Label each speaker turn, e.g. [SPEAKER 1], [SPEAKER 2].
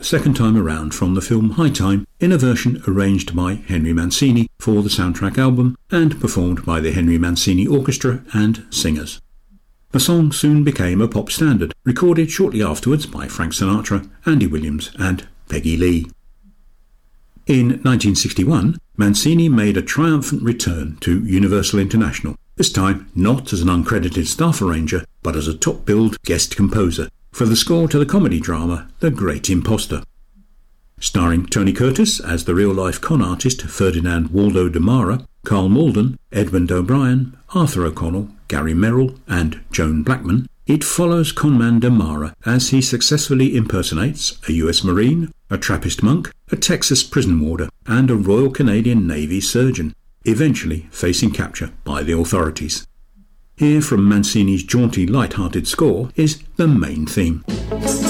[SPEAKER 1] second time around from the film High Time in a version arranged by Henry Mancini for the soundtrack album and performed by the Henry Mancini Orchestra and singers. The song soon became a pop standard, recorded shortly afterwards by Frank Sinatra, Andy Williams and Peggy Lee. In 1961, Mancini made a triumphant return to Universal International, this time not as an uncredited staff arranger, but as a top-billed guest composer for the score to the comedy drama The Great Imposter. Starring Tony Curtis as the real-life con artist Ferdinand Waldo de Mara, Carl Malden, Edmund O'Brien, Arthur O'Connell, Gary Merrill and Joan Blackman, it follows conman de Mara as he successfully impersonates a US Marine, a Trappist monk, a Texas prison warder and a Royal Canadian Navy surgeon, eventually facing capture by the authorities. Here from Mancini's jaunty, light-hearted score is the main theme.